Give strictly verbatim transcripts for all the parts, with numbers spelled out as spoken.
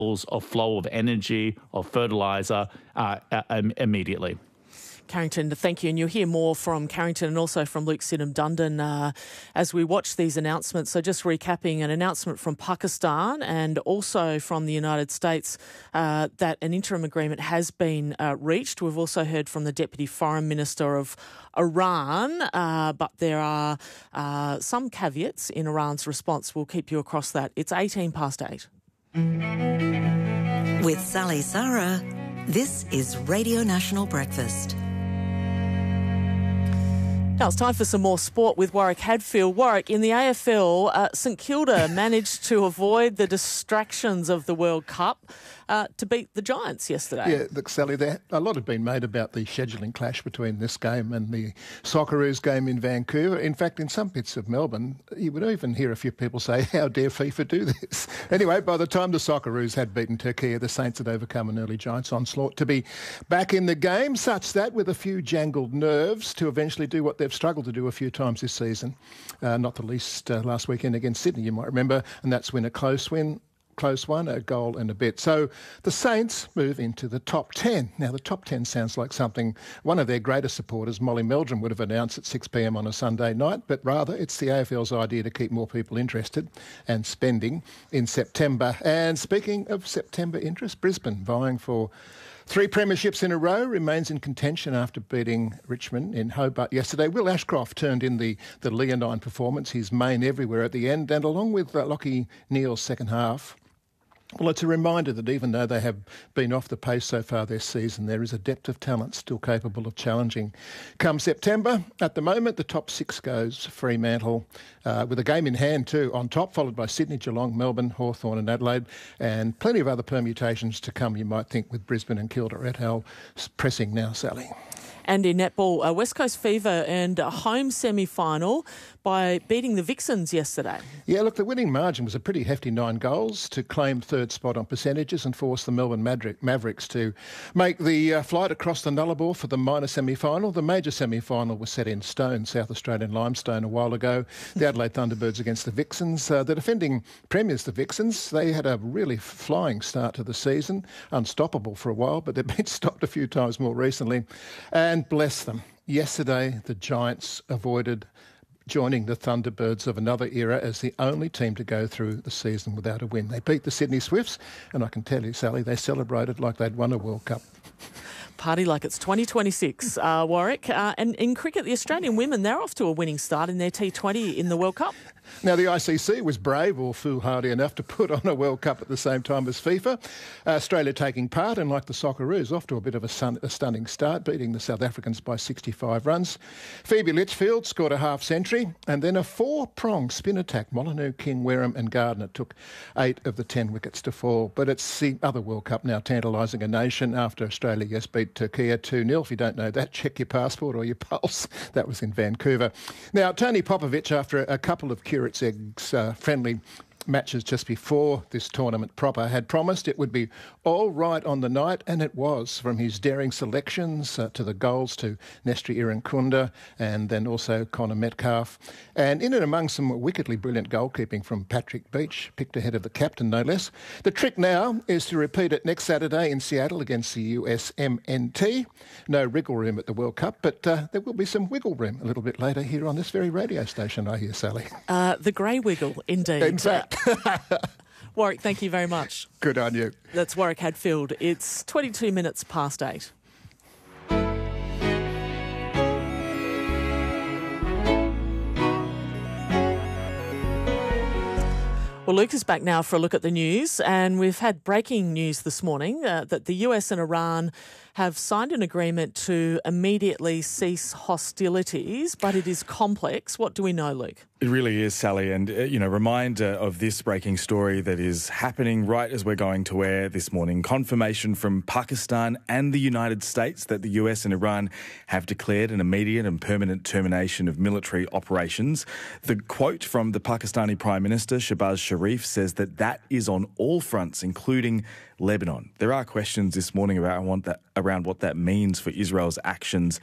of flow of energy, of fertiliser uh, uh, immediately. Carrington, thank you. And you'll hear more from Carrington and also from Luke Sydenham-Dundon uh, as we watch these announcements. So just recapping, an announcement from Pakistan and also from the United States uh, that an interim agreement has been uh, reached. We've also heard from the Deputy Foreign Minister of Iran, uh, but there are uh, some caveats in Iran's response. We'll keep you across that. It's eighteen past eight. With Sally Sarah, this is Radio National Breakfast. Now it's time for some more sport with Warwick Hadfield. Warwick, in the A F L, uh, St Kilda managed to avoid the distractions of the World Cup uh, to beat the Giants yesterday. Yeah, look, Sally, there, a lot had been made about the scheduling clash between this game and the Socceroos game in Vancouver. In fact, in some bits of Melbourne, you would even hear a few people say, how dare FIFA do this? Anyway, by the time the Socceroos had beaten Turkey, the Saints had overcome an early Giants onslaught to be back in the game, such that with a few jangled nerves to eventually do what they've struggled to do a few times this season, uh, not the least uh, last weekend against Sydney, you might remember, and that's win a close win, close one, a goal and a bit. So the Saints move into the top ten. Now, the top ten sounds like something one of their greatest supporters, Molly Meldrum, would have announced at six p m on a Sunday night, but rather it's the A F L's idea to keep more people interested and spending in September. And speaking of September interest, Brisbane vying for three premierships in a row, remains in contention after beating Richmond in Hobart yesterday. Will Ashcroft turned in the, the Leonine performance, his main everywhere at the end, and along with uh, Lachie Neale's second half, well, it's a reminder that even though they have been off the pace so far this season, there is a depth of talent still capable of challenging. Come September, at the moment, the top six goes Fremantle, uh, with a game in hand too, on top, followed by Sydney, Geelong, Melbourne, Hawthorn and Adelaide, and plenty of other permutations to come, you might think, with Brisbane and Kilda et al. Pressing now, Sally. And in netball, uh, West Coast Fever earned a home semi-final by beating the Vixens yesterday. Yeah, look, the winning margin was a pretty hefty nine goals to claim third spot on percentages and force the Melbourne Mavericks to make the uh, flight across the Nullarbor for the minor semi-final. The major semi-final was set in stone, South Australian limestone, a while ago. The Adelaide Thunderbirds against the Vixens. Uh, the defending premiers, the Vixens, they had a really flying start to the season, unstoppable for a while, but they've been stopped a few times more recently. And bless them, yesterday the Giants avoided joining the Thunderbirds of another era as the only team to go through the season without a win. They beat the Sydney Swifts, and I can tell you, Sally, they celebrated like they'd won a World Cup. Party like it's twenty twenty-six, uh, Warwick. Uh, and in cricket, the Australian women, they're off to a winning start in their T twenty in the World Cup. Now, the I C C was brave or foolhardy enough to put on a World Cup at the same time as FIFA. Uh, Australia taking part, and like the Socceroos, off to a bit of a, sun, a stunning start, beating the South Africans by sixty-five runs. Phoebe Litchfield scored a half-century, and then a four-pronged spin attack. Molyneux, King, Wareham and Gardner took eight of the ten wickets to fall. But it's the other World Cup now tantalising a nation after Australia, yes, beat Turkey two nil. If you don't know that, check your passport or your pulse. That was in Vancouver. Now, Tony Popovich, after a couple of Curate's Eggs uh, friendly matches just before this tournament proper, had promised it would be all right on the night, and it was, from his daring selections uh, to the goals to Nestri Irankunda and then also Connor Metcalf. And in and among some wickedly brilliant goalkeeping from Patrick Beach, picked ahead of the captain no less. The trick now is to repeat it next Saturday in Seattle against the U S M N T. No wriggle room at the World Cup, but uh, there will be some wiggle room a little bit later here on this very radio station, I hear, Sally. Uh, the grey wiggle, indeed. In fact. Warwick, thank you very much. Good on you. That's Warwick Hadfield. It's twenty-two minutes past eight. Well, Luke is back now for a look at the news, and we've had breaking news this morning uh, that the U S and Iran have signed an agreement to immediately cease hostilities, but it is complex. What do we know, Luke? It really is, Sally, and, uh, you know, reminder of this breaking story that is happening right as we're going to air this morning. Confirmation from Pakistan and the United States that the U S and Iran have declared an immediate and permanent termination of military operations. The quote from the Pakistani Prime Minister, Shehbaz Sharif, says that that is on all fronts, including Lebanon. There are questions this morning about what that, around what that means for Israel's actions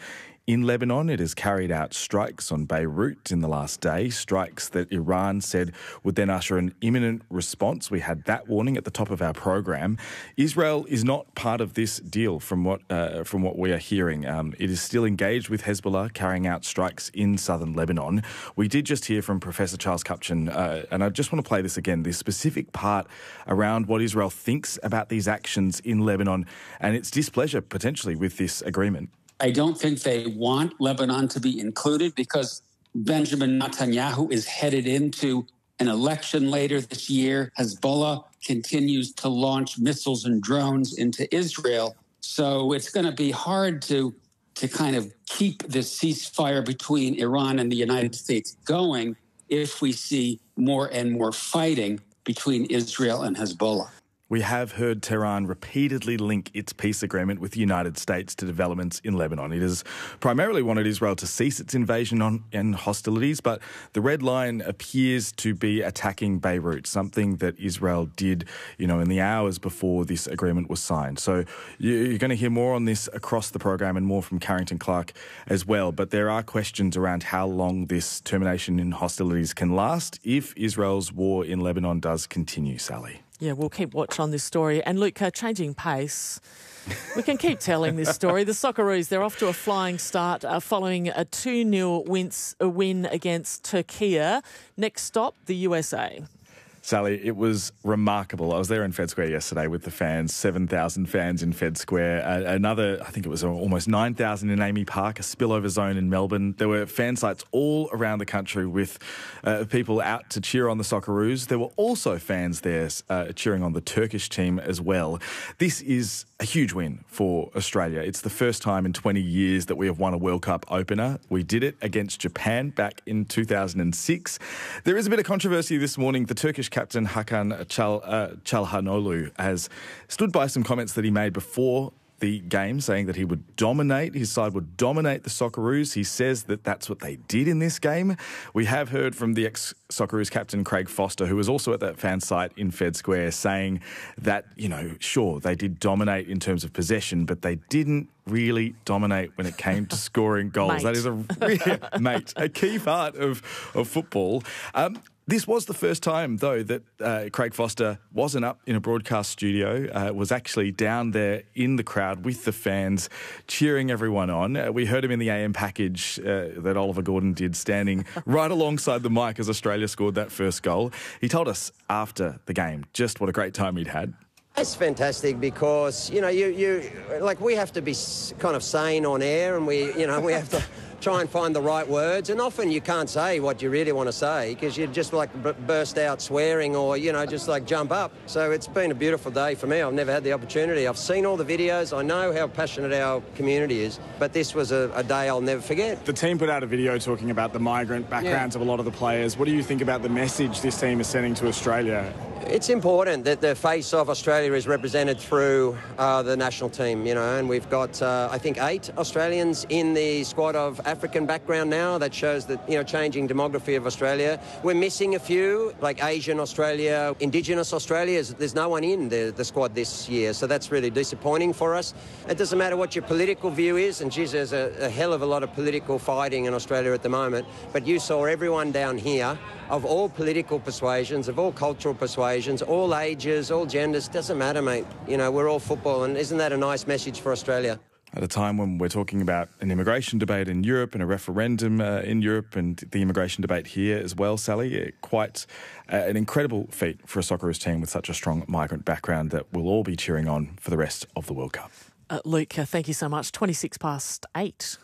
in Lebanon. It has carried out strikes on Beirut in the last day, strikes that Iran said would then usher an imminent response. We had that warning at the top of our program. Israel is not part of this deal from what uh, from what we are hearing. Um, it is still engaged with Hezbollah, carrying out strikes in southern Lebanon. We did just hear from Professor Charles Kupchan, uh, and I just want to play this again, the specific part around what Israel thinks about these actions in Lebanon and its displeasure potentially with this agreement. I don't think they want Lebanon to be included because Benjamin Netanyahu is headed into an election later this year. Hezbollah continues to launch missiles and drones into Israel. So it's going to be hard to, to kind of keep this ceasefire between Iran and the United States going if we see more and more fighting between Israel and Hezbollah. We have heard Tehran repeatedly link its peace agreement with the United States to developments in Lebanon. It has primarily wanted Israel to cease its invasion on, and hostilities, but the red line appears to be attacking Beirut, something that Israel did, you know, in the hours before this agreement was signed. So you're going to hear more on this across the program and more from Carrington Clark as well. But there are questions around how long this termination in hostilities can last if Israel's war in Lebanon does continue, Sally. Yeah, we'll keep watch on this story. And Luke, uh, changing pace, we can keep telling this story. The Socceroos, they're off to a flying start uh, following a two nil wins, a win against Turkey. Next stop, the U S A. Sally, it was remarkable. I was there in Fed Square yesterday with the fans, seven thousand fans in Fed Square. Uh, another, I think it was almost nine thousand in Amy Park, a spillover zone in Melbourne. There were fan sites all around the country with uh, people out to cheer on the Socceroos. There were also fans there uh, cheering on the Turkish team as well. This is a huge win for Australia. It's the first time in twenty years that we have won a World Cup opener. We did it against Japan back in two thousand six. There is a bit of controversy this morning. The Turkish captain Hakan Çal, uh, Çalhanoğlu has stood by some comments that he made before the game, saying that he would dominate, his side would dominate the Socceroos. He says that that's what they did in this game. We have heard from the ex-Socceroos captain Craig Foster, who was also at that fan site in Fed Square, saying that, you know, sure, they did dominate in terms of possession, but they didn't really dominate when it came to scoring goals. That is a real, mate, a key part of, of football. Um, This was the first time, though, that uh, Craig Foster wasn't up in a broadcast studio, uh, was actually down there in the crowd with the fans, cheering everyone on. Uh, we heard him in the A M package uh, that Oliver Gordon did, standing right alongside the mic as Australia scored that first goal. He told us after the game just what a great time he'd had. It's fantastic because, you know, you, you like we have to be kind of sane on air, and we, you know, we have to try and find the right words, and often you can't say what you really want to say because you just like b- burst out swearing or, you know, just like jump up. So it's been a beautiful day for me. I've never had the opportunity. I've seen all the videos. I know how passionate our community is, but this was a, a day I'll never forget. The team put out a video talking about the migrant backgrounds yeah. of a lot of the players. What do you think about the message this team is sending to Australia? It's important that the face of Australia is represented through uh, the national team, you know, and we've got, uh, I think, eight Australians in the squad of African background now. That shows that, you know, changing demography of Australia. We're missing a few, like Asian Australia, Indigenous Australia. There's no one in the, the squad this year, so that's really disappointing for us. It doesn't matter what your political view is, and geez, there's a, a hell of a lot of political fighting in Australia at the moment, but you saw everyone down here of all political persuasions, of all cultural persuasions, all ages, all genders. Doesn't matter, mate. You know, we're all football, and isn't that a nice message for Australia? At a time when we're talking about an immigration debate in Europe and a referendum uh, in Europe and the immigration debate here as well, Sally, quite uh, an incredible feat for a Socceroos team with such a strong migrant background that we'll all be cheering on for the rest of the World Cup. Uh, Luke, uh, thank you so much. twenty-six past eight.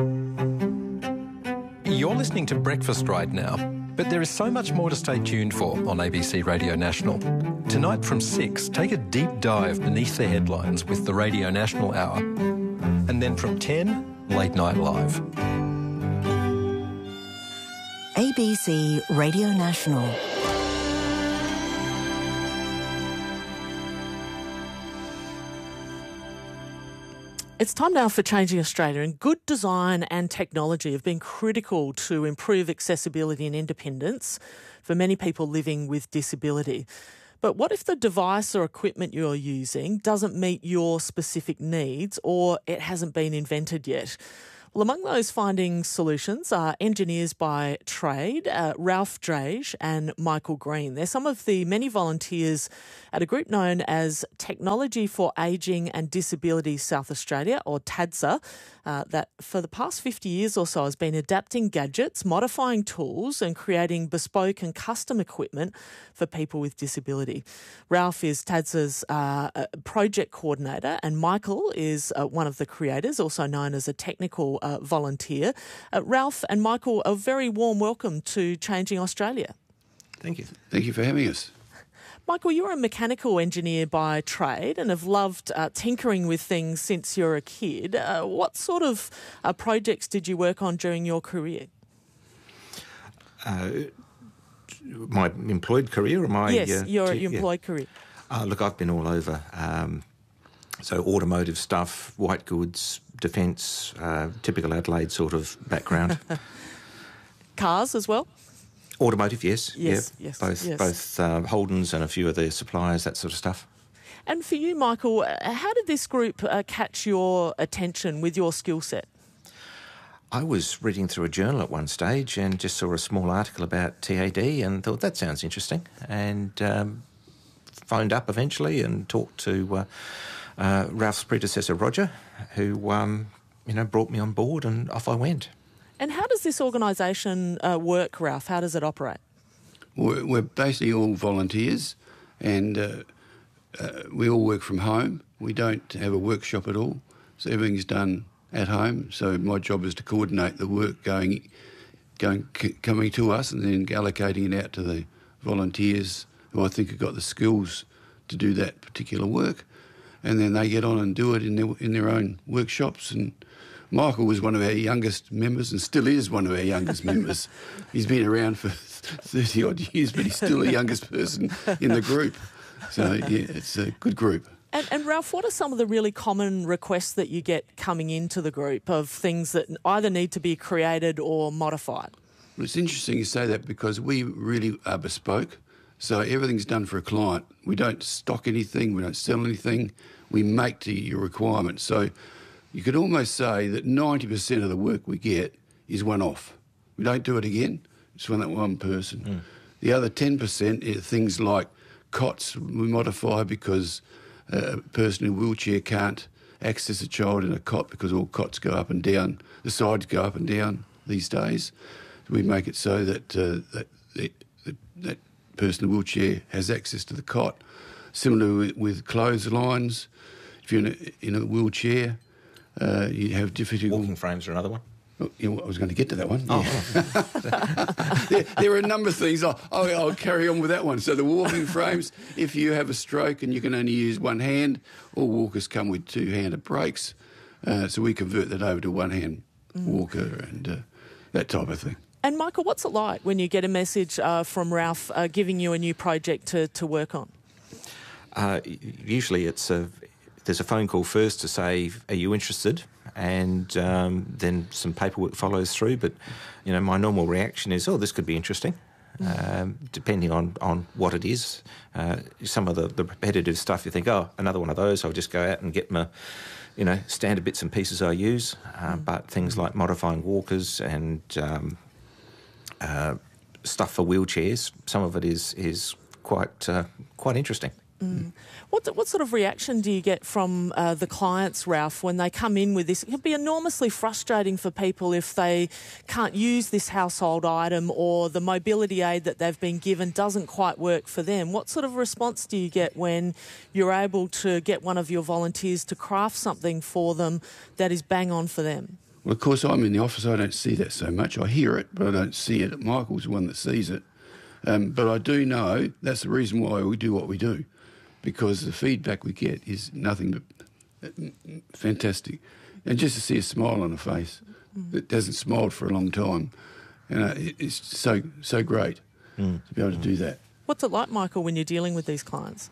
You're listening to Breakfast right now, but there is so much more to stay tuned for on A B C Radio National. Tonight from six, take a deep dive beneath the headlines with the Radio National Hour. And then from ten, Late Night Live. A B C Radio National. It's time now for Changing Australia, and good design and technology have been critical to improve accessibility and independence for many people living with disability. But what if the device or equipment you're using doesn't meet your specific needs, or it hasn't been invented yet? Well, among those finding solutions are engineers by trade, uh, Ralph Drage and Michael Green. They're some of the many volunteers at a group known as Technology for Ageing and Disability South Australia, or TADSA, uh, that for the past fifty years or so has been adapting gadgets, modifying tools and creating bespoke and custom equipment for people with disability. Ralph is TADSA's uh, project coordinator and Michael is uh, one of the creators, also known as a technical uh, volunteer. Uh, Ralph and Michael, a very warm welcome to Changing Australia. Thank you. Thank you for having us. Michael, you're a mechanical engineer by trade and have loved uh, tinkering with things since you're a kid. Uh, what sort of uh, projects did you work on during your career? Uh, my employed career or my... Yes, uh, your t- employed yeah. career. Uh, look, I've been all over. Um, so automotive stuff, white goods, defence, uh, typical Adelaide sort of background. Cars as well? Automotive, yes. Yes, yeah. yes. Both, yes. both uh, Holdens and a few of their suppliers, that sort of stuff. And for you, Michael, how did this group uh, catch your attention with your skill set? I was reading through a journal at one stage and just saw a small article about T A D and thought that sounds interesting, and um, phoned up eventually and talked to uh, uh, Ralph's predecessor Roger, who um, you know brought me on board, and off I went. And how does this organisation uh, work, Ralph? How does it operate? We're, we're basically all volunteers, and uh, uh, we all work from home. We don't have a workshop at all, so everything's done at home. So my job is to coordinate the work going, going, c- coming to us, and then allocating it out to the volunteers who I think have got the skills to do that particular work, and then they get on and do it in their in their own workshops. And Michael was one of our youngest members, and still is one of our youngest members. He's been around for thirty odd years, but he's still the youngest person in the group. So yeah, it's a good group. And, and Ralph, what are some of the really common requests that you get coming into the group of things that either need to be created or modified? Well, it's interesting you say that because we really are bespoke. So everything's done for a client. We don't stock anything. We don't sell anything. We make to your requirements. So you could almost say that ninety percent of the work we get is one-off. We don't do it again. It's one that one person. Mm. The other ten percent are things like cots we modify because a person in a wheelchair can't access a child in a cot because all cots go up and down, the sides go up and down these days. We make it so that uh, that, that that person in a wheelchair has access to the cot. Similar with, with clotheslines. If you're in a, in a wheelchair, uh, you have difficulty... Walking frames are another one. Oh, you know, I was going to get to that one. Oh. Yeah. there, there are a number of things. I'll, I'll, I'll carry on with that one. So the walking frames, if you have a stroke and you can only use one hand, all walkers come with two-handed brakes. Uh, so we convert that over to one-hand mm. walker and uh, that type of thing. And Michael, what's it like when you get a message uh, from Ralph uh, giving you a new project to, to work on? Uh, usually it's a... There's a phone call first to say, are you interested? And um, then some paperwork follows through. But, you know, my normal reaction is, oh, this could be interesting, mm. um, depending on, on what it is. Uh, some of the, the repetitive stuff, you think, oh, another one of those, I'll just go out and get my, you know, standard bits and pieces I use. Uh, mm. But things like modifying walkers and um, uh, stuff for wheelchairs, some of it is, is quite, uh, quite interesting. Mm. What what sort of reaction do you get from uh, the clients, Ralph, when they come in with this? It can be enormously frustrating for people if they can't use this household item or the mobility aid that they've been given doesn't quite work for them. What sort of response do you get when you're able to get one of your volunteers to craft something for them that is bang on for them? Well, of course, I'm in the office. I don't see that so much. I hear it, but I don't see it. Michael's the one that sees it. Um, but I do know that's the reason why we do what we do, because the feedback we get is nothing but fantastic. And just to see a smile on a face mm. that hasn't smiled for a long time, you know, it's so so great mm. to be able to do that. What's it like, Michael, when you're dealing with these clients?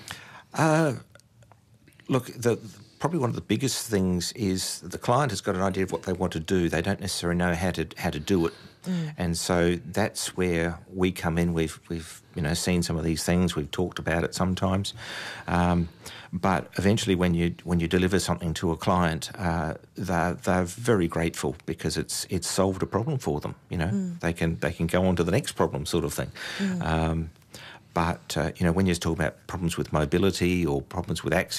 Uh, look, the, probably one of the biggest things is the client has got an idea of what they want to do. They don't necessarily know how to how to do it Mm. And so that's where we come in. We've, we've you know, seen some of these things. We've talked about it sometimes. Um, but eventually when you when you deliver something to a client, uh, they're, they're very grateful because it's it's solved a problem for them. You know, mm. they can they can go on to the next problem sort of thing. Mm. Um, But, uh, you know, when you're talking about problems with mobility or problems with access,